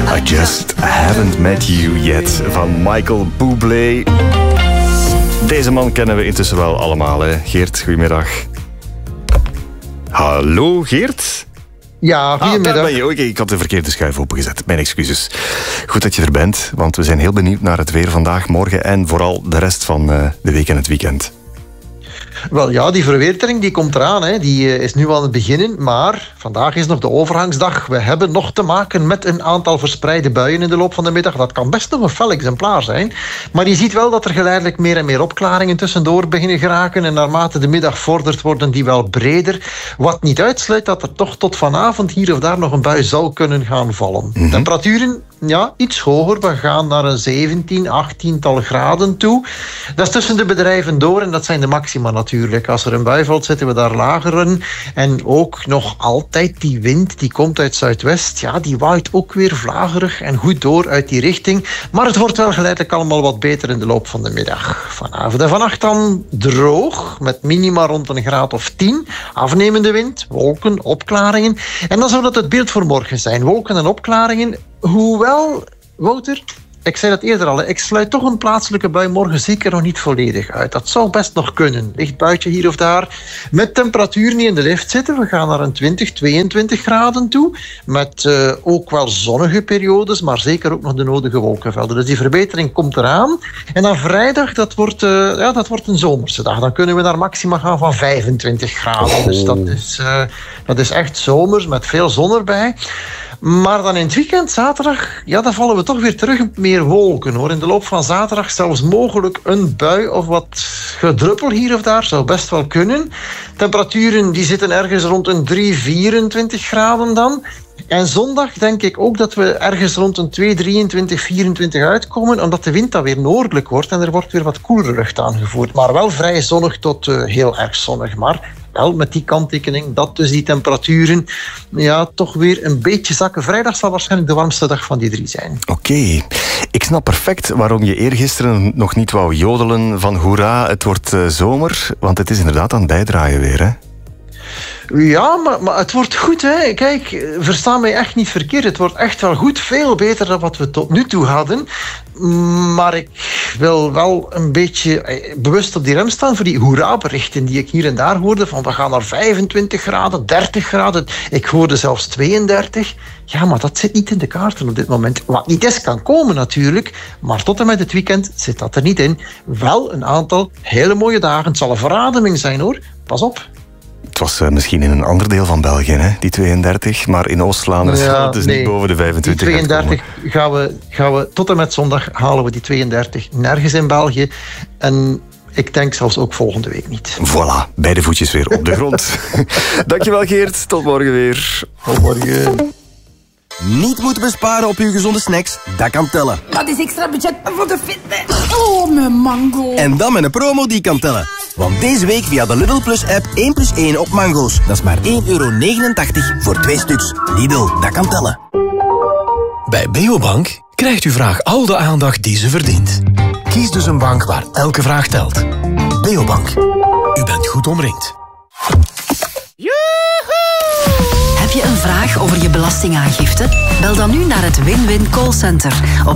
I Just Haven't Met You Yet van Michael Bublé. Deze man kennen we intussen wel allemaal, hè? Geert, goedemiddag. Hallo, Geert? Ja, goedemiddag. Daar ben je. Oké, ik had de verkeerde schuif opengezet. Mijn excuses. Goed dat je er bent, want we zijn heel benieuwd naar het weer vandaag, morgen en vooral de rest van de week en het weekend. Wel ja, die verwetering die komt eraan. Hè. Die is nu aan het beginnen. Maar vandaag is nog de overgangsdag. We hebben nog te maken met een aantal verspreide buien in de loop van de middag. Dat kan best nog een fel exemplaar zijn. Maar je ziet wel dat er geleidelijk meer en meer opklaringen tussendoor beginnen geraken. En naarmate de middag vordert, worden die wel breder. Wat niet uitsluit dat er toch tot vanavond hier of daar nog een bui zou kunnen gaan vallen. Temperaturen, ja, iets hoger. We gaan naar een 17, 18-tal graden toe. Dat is tussen de bedrijven door en dat zijn de maxima natuurlijk. Als er een bui valt, zitten we daar lager in. En ook nog altijd die wind, die komt uit zuidwest. Ja, die waait ook weer vlagerig en goed door uit die richting. Maar het wordt wel geleidelijk allemaal wat beter in de loop van de middag. Vanavond en vannacht dan droog, met minima rond een graad of 10. Afnemende wind, wolken, opklaringen. En dan zou dat het beeld voor morgen zijn. Wolken en opklaringen. Hoewel, Wouter, ik zei dat eerder al, ik sluit toch een plaatselijke bui morgen zeker nog niet volledig uit. Dat zou best nog kunnen. Licht buitje hier of daar. Met temperaturen die in de lift zitten. We gaan naar een 20, 22 graden toe. Met ook wel zonnige periodes, maar zeker ook nog de nodige wolkenvelden. Dus die verbetering komt eraan. En dan vrijdag, dat wordt een zomerse dag. Dan kunnen we naar maxima gaan van 25 graden. Dus dat is echt zomers met veel zon erbij. Maar dan in het weekend, zaterdag, ja, dan vallen we toch weer terug op meer wolken, hoor. In de loop van zaterdag zelfs mogelijk een bui of wat gedruppel hier of daar, zou best wel kunnen. Temperaturen die zitten ergens rond een 3, 24 graden dan. En zondag denk ik ook dat we ergens rond een 2, 23, 24 uitkomen, omdat de wind dan weer noordelijk wordt en er wordt weer wat koelere lucht aangevoerd. Maar wel vrij zonnig tot heel erg zonnig. Maar wel met die kanttekening dat dus die temperaturen ja, toch weer een beetje zakken. Vrijdag zal waarschijnlijk de warmste dag van die 3 zijn. Oké. Ik snap perfect waarom je eergisteren nog niet wou jodelen van hoera, het wordt zomer. Want het is inderdaad aan het bijdraaien weer, hè? Ja, maar het wordt goed, hè. Kijk, versta mij echt niet verkeerd. Het wordt echt wel goed. Veel beter dan wat we tot nu toe hadden. Maar ik wil wel een beetje bewust op die rem staan voor die hoera-berichten die ik hier en daar hoorde. Van we gaan naar 25 graden, 30 graden. Ik hoorde zelfs 32. Ja, maar dat zit niet in de kaarten op dit moment. Wat niet is, kan komen natuurlijk. Maar tot en met het weekend zit dat er niet in. Wel een aantal hele mooie dagen. Het zal een verademing zijn, hoor. Pas op. Het was misschien in een ander deel van België, hè, die 32. Maar in Oost-Vlaanderen zal het dus niet boven de 25 die 32 gaan we tot en met zondag halen we die 32 nergens in België. En ik denk zelfs ook volgende week niet. Voilà, beide voetjes weer op de grond. Dankjewel, Geert. Tot morgen weer. Tot morgen. Niet moeten besparen op uw gezonde snacks? Dat kan tellen. Dat is extra budget voor de fitness. Oh, mijn mango. En dan met een promo die kan tellen. Want deze week via de Lidl Plus app 1+1 op mango's. Dat is maar €1,89 voor 2 stuks. Lidl, dat kan tellen. Bij Beobank krijgt uw vraag al de aandacht die ze verdient. Kies dus een bank waar elke vraag telt. Beobank. U bent goed omringd. Heb je een vraag over je belastingaangifte? Bel dan nu naar het Win-Win Callcenter op